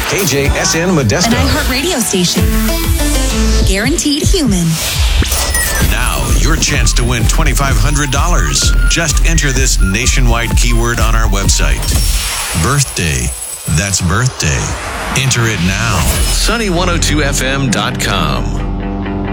KJSN Modesto. An iHeart radio station. Guaranteed human. Now, your chance to win $2,500. Just enter this nationwide keyword on our website. Birthday. That's birthday. Enter it now. Sunny102fm.com.